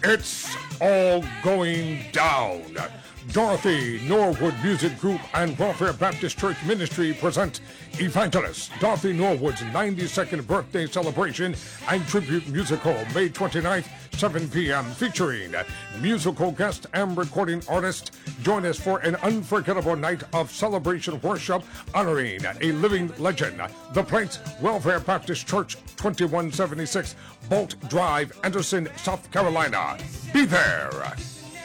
It's all going down. Dorothy Norwood Music Group and Welfare Baptist Church Ministry present Evangelist Dorothy Norwood's 92nd birthday celebration and tribute musical, May 29th, 7 p.m., featuring musical guest and recording artist. Join us for an unforgettable night of celebration worship honoring a living legend. The place, Welfare Baptist Church, 2176 Bolt Drive, Anderson, South Carolina. Be there.